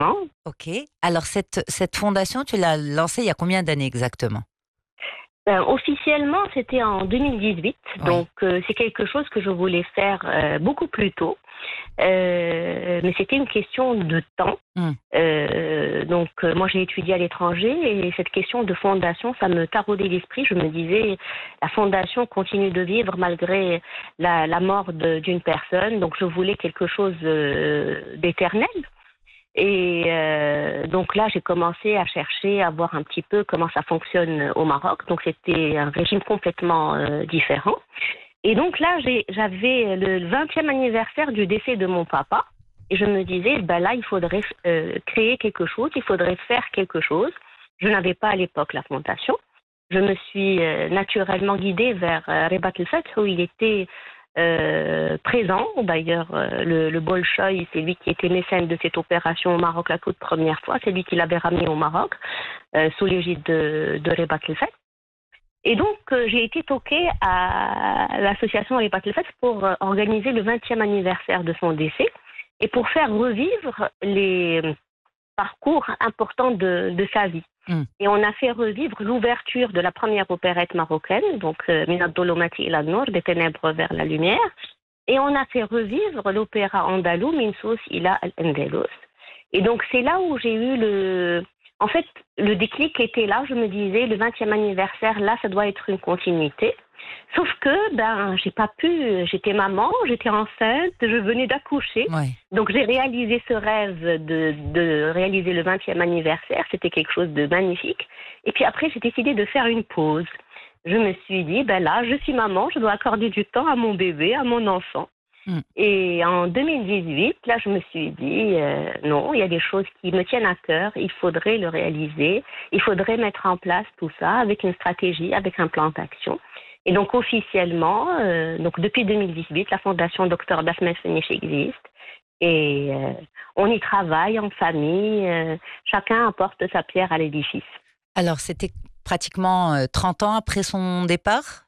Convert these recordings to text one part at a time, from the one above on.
Ok. Alors, cette fondation, tu l'as lancée il y a combien d'années exactement? Officiellement, c'était en 2018, Oui. donc c'est quelque chose que je voulais faire beaucoup plus tôt, mais c'était une question de temps. Hmm. Moi, j'ai étudié à l'étranger et cette question de fondation, ça me taraudait l'esprit. Je me disais, la fondation continue de vivre malgré la mort d'une personne, donc je voulais quelque chose d'éternel. Et donc là, j'ai commencé à chercher, à voir un petit peu comment ça fonctionne au Maroc. Donc c'était un régime complètement différent. Et donc là, j'avais le 20e anniversaire du décès de mon papa. Et je me disais, ben là, il faudrait créer quelque chose, il faudrait faire quelque chose. Je n'avais pas à l'époque la fondation. Je me suis naturellement guidée vers Rebat el-Fath, où il était présent. D'ailleurs, le Bolchoï, c'est lui qui était mécène de cette opération au Maroc la toute première fois. C'est lui qui l'avait ramené au Maroc, sous l'égide de Rebat el-Fath. Et donc, j'ai été toquée à l'association Rebat el-Fath pour organiser le 20e anniversaire de son décès et pour faire revivre les parcours importants de sa vie. Mm. Et on a fait revivre l'ouverture de la première opérette marocaine, donc Min ad-Dolomati ila an-Nour, des ténèbres vers la lumière. Et on a fait revivre l'opéra andalou Min Sous ila al-Andalus. Et donc, c'est là où j'ai eu En fait, le déclic était là. Je me disais, le 20e anniversaire, là, ça doit être une continuité. Sauf que, j'ai pas pu. J'étais maman, j'étais enceinte, je venais d'accoucher. Ouais. Donc, j'ai réalisé ce rêve de réaliser le 20e anniversaire. C'était quelque chose de magnifique. Et puis après, j'ai décidé de faire une pause. Je me suis dit, là, je suis maman, je dois accorder du temps à mon bébé, à mon enfant. Mm. Et en 2018, là, je me suis dit, non, il y a des choses qui me tiennent à cœur, il faudrait le réaliser, il faudrait mettre en place tout ça avec une stratégie, avec un plan d'action. Et donc, officiellement, depuis 2018, la Fondation Dr Basma Fenich existe. Et on y travaille en famille, chacun apporte sa pierre à l'édifice. Alors, c'était pratiquement 30 ans après son départ?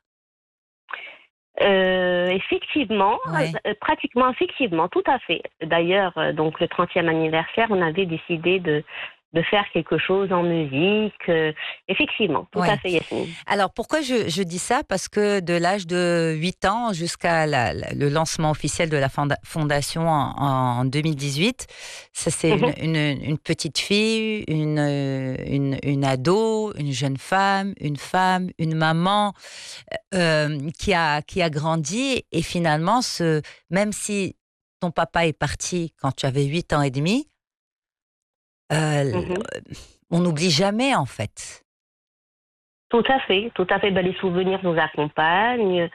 Effectivement, Ouais. pratiquement effectivement, tout à fait. D'ailleurs, donc le 30e anniversaire, on avait décidé de faire quelque chose en musique. Effectivement, tout à Ouais. fait, Yasmine. Alors, pourquoi je dis ça? Parce que de l'âge de 8 ans jusqu'à le lancement officiel de la fondation en 2018, ça c'est Mhm. une petite fille, une ado, une jeune femme, une maman qui a grandi et finalement, même si ton papa est parti quand tu avais 8 ans et demi, euh, Mhm. on n'oublie jamais en fait. Tout à fait, tout à fait. Les souvenirs nous accompagnent.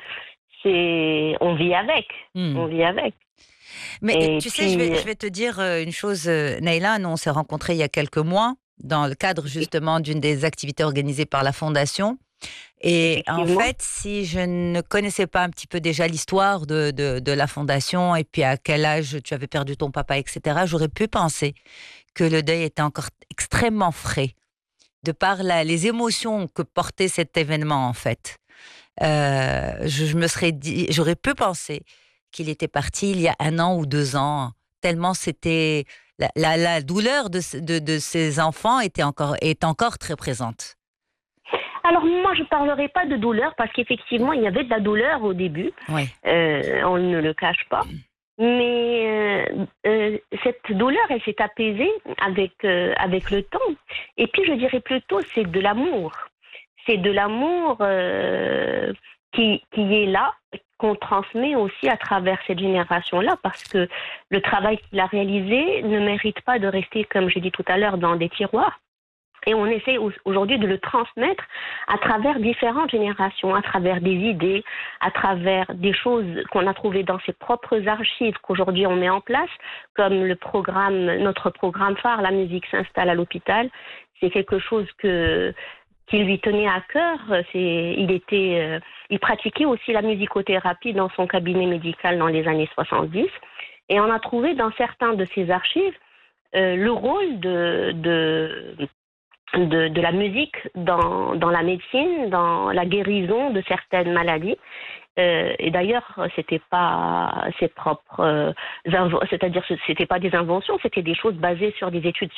On vit avec, Hmm. on vit avec. Mais Et tu sais, puis, je vais te dire une chose, Naïla, nous on s'est rencontrés il y a quelques mois dans le cadre justement d'une des activités organisées par la Fondation. Et en effectivement, fait, si je ne connaissais pas un petit peu déjà l'histoire de la Fondation et puis à quel âge tu avais perdu ton papa, etc., j'aurais pu penser que le deuil était encore extrêmement frais, de par les émotions que portait cet événement en fait. Je me serais dit, j'aurais pu penser qu'il était parti il y a 1 an ou 2 ans, tellement c'était la douleur de ses enfants est encore très présente. alors moi, je ne parlerai pas de douleur parce qu'effectivement, il y avait de la douleur au début. Oui. On ne le cache pas. Mais cette douleur, elle s'est apaisée avec le temps. Et puis, je dirais plutôt, c'est de l'amour. C'est de l'amour qui est là, qu'on transmet aussi à travers cette génération-là, parce que le travail qu'il a réalisé ne mérite pas de rester, comme j'ai dit tout à l'heure, dans des tiroirs. Et on essaie aujourd'hui de le transmettre à travers différentes générations, à travers des idées, à travers des choses qu'on a trouvées dans ses propres archives qu'aujourd'hui on met en place, comme notre programme phare, La musique s'installe à l'hôpital. C'est quelque chose qui lui tenait à cœur. Il pratiquait aussi la musicothérapie dans son cabinet médical dans les années 70. Et on a trouvé dans certains de ses archives le rôle de la musique dans la médecine, dans la guérison de certaines maladies. Et d'ailleurs, c'était pas ses propres, c'est-à-dire c'était pas des inventions, c'était des choses basées sur des études